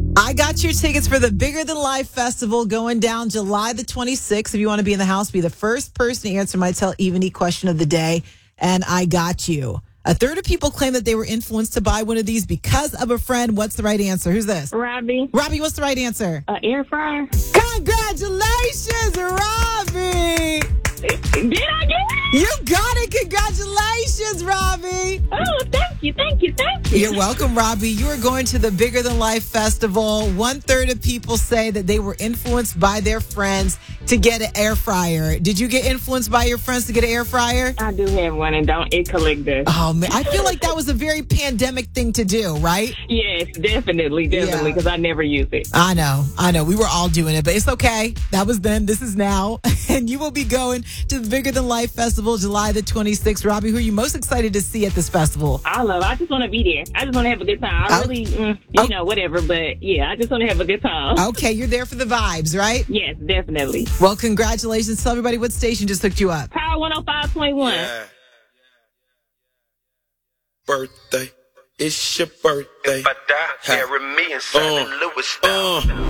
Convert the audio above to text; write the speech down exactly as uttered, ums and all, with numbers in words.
I got your tickets for the Bigger Than Life Festival going down July the twenty-sixth. If you want to be in the house, be the first person to answer my Tell Evany question of the day. And I got you. A third of people claim that they were influenced to buy one of these because of a friend. What's the right answer? Who's this? Robbie. Robbie, what's the right answer? Uh, air fryer. Congratulations, Robbie! Did I get it? You got it. Congratulations, Robbie. Oh, thank you, thank you, thank you. You're welcome, Robbie. You are going to the Bigger Than Life Festival. One third of people say that they were influenced by their friends to get an air fryer. Did you get influenced by your friends to get an air fryer? I do have one, and don't it collect dust. Oh, man. I feel like that was a very pandemic thing to do, right? Yes, definitely, definitely, Yeah. because I never use it. I know. I know. We were all doing it, but it's okay. That was then. This is now. And you will be going to the Bigger Than Life Festival July the twenty-sixth. Robbie, who are you most excited to see at this festival? I love it. I just want to be there. I just want to have a good time. I Oh. really, mm, you Oh. know, whatever, but yeah, I just want to have a good time. Okay, you're there for the vibes, right? Yes, definitely. Well, congratulations. Tell everybody what station just hooked you up. Power one oh five point one. Yeah. Birthday. It's your birthday. If I die, bury me in Saint Uh, Louis style. Uh.